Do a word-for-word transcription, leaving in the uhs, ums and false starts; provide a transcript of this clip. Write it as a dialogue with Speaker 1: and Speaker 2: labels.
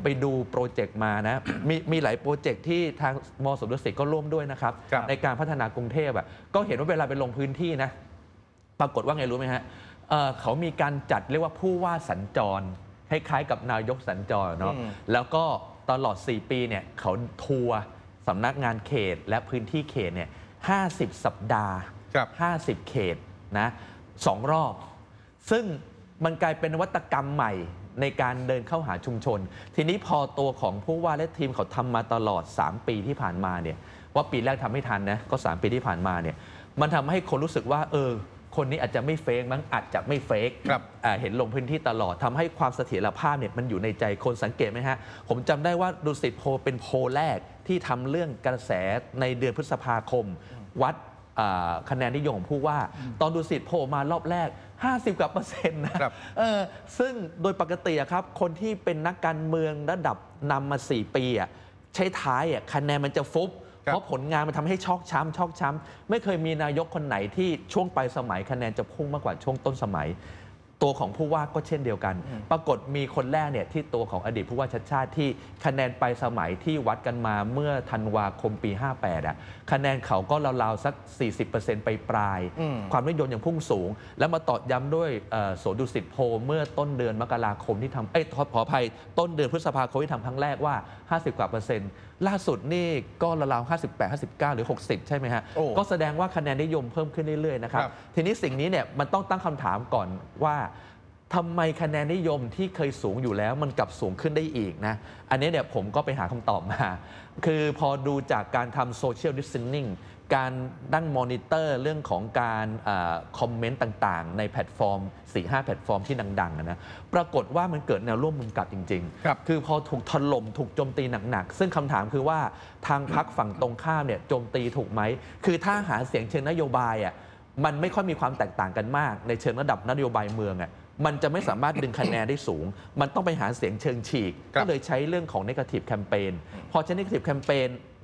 Speaker 1: ไปดูโปรเจกต์มานะ มีมีหลายโปรเจกต์ที่ทางมสมดุสิตก็ร่วมด้วยนะครับ ในการพัฒนากรุงเทพอ่ะก็เห็นว่าเวลาไปลงพื้นที่นะปรากฏว่าไงรู้ไหมฮะเอ่อเขามีการจัดเรียกว่าผู้ว่าสัญจรคล้ายๆกับนายกสัญจรเนาะแล้วก็ตลอดสี่ปีเนี่ยเขาทัวร์สำนักงานเขตและพื้นที่เขตเนี่ยห้าสิบสัปดาห์ห้าสิบเขตนะสองรอบซึ่งมันกลายเป็นนวัตกรรมใหม่ในการเดินเข้าหาชุมชนทีนี้พอตัวของผู้ว่าและทีมเขาทำมาตลอดสามปีที่ผ่านมาเนี่ยว่าปีแรกทำไม่ทันนะก็สามปีที่ผ่านมาเนี่ยมันทำให้คนรู้สึกว่าเออคนนี้อาจจะไม่เฟกมั้งอาจจะไม่เฟกเห็นลงพื้นที่ตลอดทำให้ความเสถียรภาพเนี่ยมันอยู่ในใจคนสังเกตไหมฮะผมจำได้ว่าดุสิตโพลเป็นโพลแรกที่ทำเรื่องกระแสในเดือนพฤษภาคมวัดคะแนนนิยมของผู้ว่าตอนดุสิตโพลมารอบแรกห้าสิบกว่าเปอร์เซ็นต์นะซึ่งโดยปกติครับคนที่เป็นนักการเมืองระดับนำมาสี่ปีใช้ท้ายคะแนนมันจะฟุบเพราะผลงานมันทำให้ชอกช้ำชอกช้ำไม่เคยมีนายกคนไหนที่ช่วงปลายสมัยคะแนนจะพุ่งมากกว่าช่วงต้นสมัยตัวของผู้ว่าก็เช่นเดียวกันปรากฏมีคนแรกเนี่ยที่ตัวของอดีตผู้ว่าชัชชาติที่คะแนนปลายสมัยที่วัดกันมาเมื่อธันวาคมปีห้าแปดอ่ะคะแนนเขาก็ราวๆสัก สี่สิบเปอร์เซ็นต์ ไปปลายความนิยมยังพุ่งสูงแล้วมาตอกย้ำด้วยโสดุสิตโพเมื่อต้นเดือนมกราคมที่ทำเอ้ยขออภัยต้นเดือนพฤษภาคมที่ทำครั้งแรกว่าห้าสิบกว่าเปอร์เซ็นต์ล่าสุดนี่ก็ราวๆห้าสิบแปด ห้าสิบเก้าหรือหกสิบใช่ไหมฮะก็แสดงว่าคะแนนนิยมเพิ่มขึ้นเรื่อยๆนะครับทีนี้สิ่งนี้เนี่ยมันต้องตั้งคำถามก่อนว่าทำไมคะแนนนิยมที่เคยสูงอยู่แล้วมันกลับสูงขึ้นได้อีกนะอันนี้เนี่ยผมก็ไปหาคำตอบมาคือพอดูจากการทำโซเชียลดิสซินนิ่งการดั้งมอนิเตอร์เรื่องของการคอมเมนต์ต่างๆในแพลตฟอร์ม สี่ห้า แพลตฟอร์มที่ดังๆนะปรากฏว่ามันเกิดแนวร่วมมุมกลับจริงๆ คือพอถูกถล่มถูกโจมตีหนักๆซึ่งคำถามคือว่าทางพรรคฝั่งตรงข้ามเนี่ยโจมตีถูกไหมคือถ้าหาเสียงเชิงนโยบายอ่ะมันไม่ค่อยมีความแตกต่างกันมากในเชิงระดับนโยบายเมืองอ่ะมันจะไม่สามารถดึงคะแนนได้สูงมันต้องไปหาเสียงเชิงฉีกก็เลยใช้เรื่องของ Negative Campaign พอใช้ Negative Campaign